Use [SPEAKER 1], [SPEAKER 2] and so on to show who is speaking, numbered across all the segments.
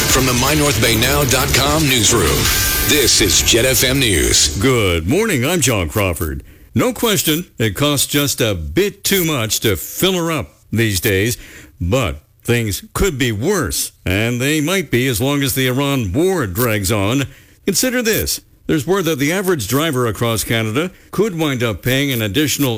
[SPEAKER 1] From the MyNorthBayNow.com newsroom, this is Jet FM News.
[SPEAKER 2] Good morning, I'm John Crawford. No question, it costs just a bit too much to fill her up these days, but things could be worse, and they might be as long as the Iran war drags on. Consider this. There's word that the average driver across Canada could wind up paying an additional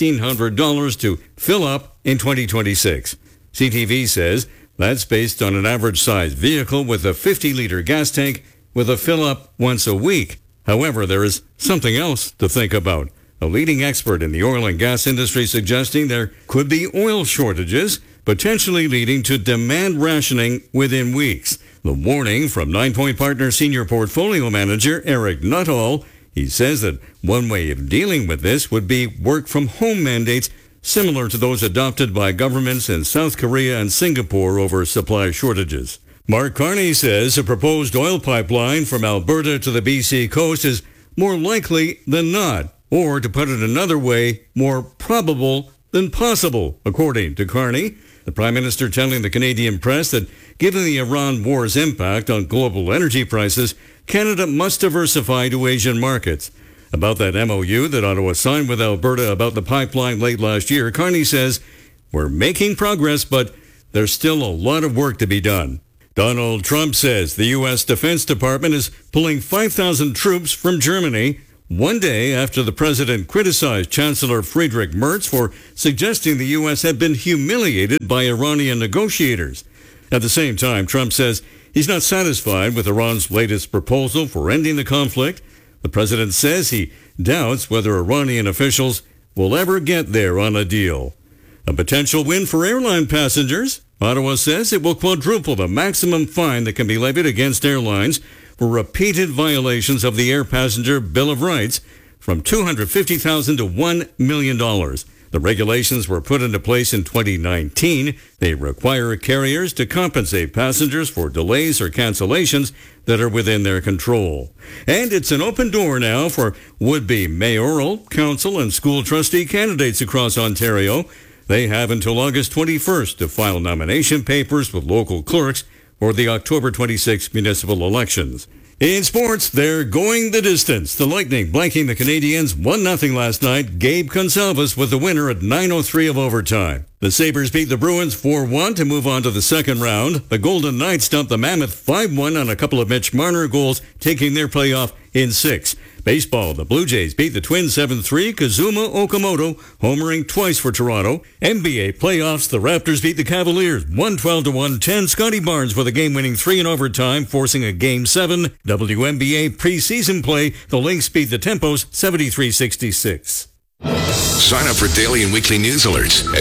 [SPEAKER 2] $1,600 to fill up in 2026. CTV says that's based on an average-sized vehicle with a 50-liter gas tank with a fill-up once a week. However, there is something else to think about. A leading expert in the oil and gas industry suggesting there could be oil shortages, potentially leading to demand rationing within weeks. The warning from 9 Point Partners Senior Portfolio Manager Eric Nuttall. He says that one way of dealing with this would be work-from-home mandates similar to those adopted by governments in South Korea and Singapore over supply shortages. Mark Carney says a proposed oil pipeline from Alberta to the BC coast is more likely than not, or to put it another way, more probable than possible, according to Carney. The Prime Minister telling the Canadian press that given the Iran war's impact on global energy prices, Canada must diversify to Asian markets. About that MOU that Ottawa signed with Alberta about the pipeline late last year, Carney says, "We're making progress, but there's still a lot of work to be done." Donald Trump says the U.S. Defense Department is pulling 5,000 troops from Germany one day after the president criticized Chancellor Friedrich Merz for suggesting the U.S. had been humiliated by Iranian negotiators. At the same time, Trump says he's not satisfied with Iran's latest proposal for ending the conflict. The president says he doubts whether Iranian officials will ever get there on a deal. A potential win for airline passengers. Ottawa says it will quadruple the maximum fine that can be levied against airlines for repeated violations of the Air Passenger Bill of Rights from $250,000 to $1 million. The regulations were put into place in 2019. They require carriers to compensate passengers for delays or cancellations that are within their control. And it's an open door now for would-be mayoral, council, and school trustee candidates across Ontario. They have until August 21st to file nomination papers with local clerks for the October 26 municipal elections. In sports, they're going the distance. The Lightning blanking the Canadiens 1-0 last night. Gabe Gonsalves with the winner at 9:03 of overtime. The Sabres beat the Bruins 4-1 to move on to the second round. The Golden Knights stumped the Mammoth 5-1 on a couple of Mitch Marner goals, taking their playoff in 6. Baseball, the Blue Jays beat the Twins 7-3. Kazuma Okamoto homering twice for Toronto. NBA playoffs, the Raptors beat the Cavaliers 112-110. Scotty Barnes with a game-winning 3 in overtime, forcing a Game 7. WNBA preseason play, the Lynx beat the Tempos 73-66.
[SPEAKER 1] Sign up for daily and weekly news alerts at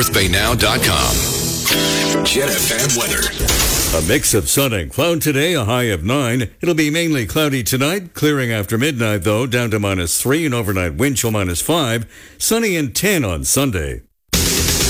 [SPEAKER 1] MyNorthBayNow.com. Jet FM weather.
[SPEAKER 2] A mix of sun and cloud today, a high of 9. It'll be mainly cloudy tonight, clearing after midnight though, down to -3, and overnight wind chill -5. Sunny and 10 on Sunday.